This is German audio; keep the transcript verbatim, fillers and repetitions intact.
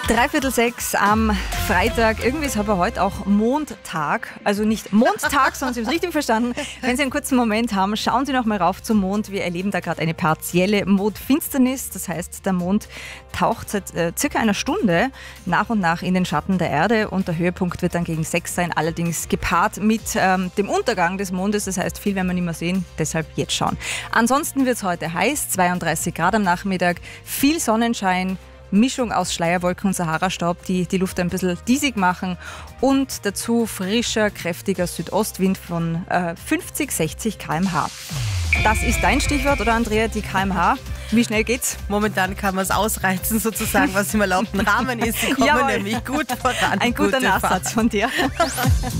Dreiviertel sechs am Freitag. Irgendwie ist aber heute auch Mondtag. Also nicht Mondtag, sondern Sie haben es richtig verstanden. Wenn Sie einen kurzen Moment haben, schauen Sie noch mal rauf zum Mond. Wir erleben da gerade eine partielle Mondfinsternis. Das heißt, der Mond taucht seit äh, circa einer Stunde nach und nach in den Schatten der Erde. Und der Höhepunkt wird dann gegen sechs sein. Allerdings gepaart mit ähm, dem Untergang des Mondes. Das heißt, viel werden wir nicht mehr sehen. Deshalb jetzt schauen. Ansonsten wird es heute heiß. zweiunddreißig Grad am Nachmittag. Viel Sonnenschein. Mischung aus Schleierwolken und Sahara-Staub, die die Luft ein bisschen diesig machen, und dazu frischer, kräftiger Südostwind von äh, fünfzig, sechzig Kilometer pro Stunde. Das ist dein Stichwort, oder Andrea, die Kilometer pro Stunde? Wie schnell geht's? Momentan kann man es ausreizen, sozusagen, was im erlaubten Rahmen ist. Sie kommen Jawohl. nämlich gut voran. Ein guter Gute Nachsatz Fahrt. von dir.